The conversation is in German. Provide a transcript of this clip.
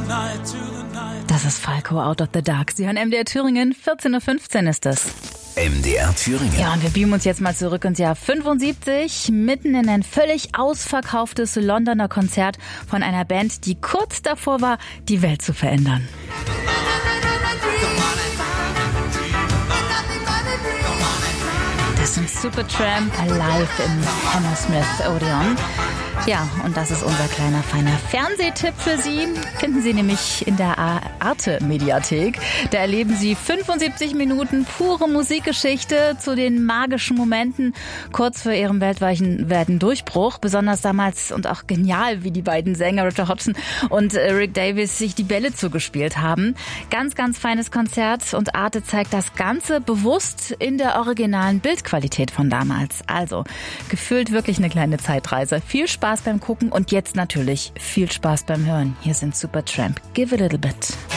Das ist Falco, Out of the Dark. Sie hören MDR Thüringen, 14.15 Uhr ist es. MDR Thüringen. Ja, und wir beamen uns jetzt mal zurück ins Jahr 75, mitten in ein völlig ausverkauftes Londoner Konzert von einer Band, die kurz davor war, die Welt zu verändern. Das sind Supertramp live im Hammersmith Odeon. Ja, und das ist unser kleiner, feiner Fernsehtipp für Sie. Finden Sie nämlich in der Arte-Mediathek. Da erleben Sie 75 Minuten pure Musikgeschichte zu den magischen Momenten kurz vor ihrem weltweiten Durchbruch. Besonders damals und auch genial, wie die beiden Sänger Roger Hodgson und Rick Davies sich die Bälle zugespielt haben. Ganz, ganz feines Konzert und Arte zeigt das Ganze bewusst in der originalen Bildqualität von damals. Also, gefühlt wirklich eine kleine Zeitreise. Viel Spaß beim Gucken und jetzt natürlich viel Spaß beim Hören. Hier sind Supertramp. Give a little bit.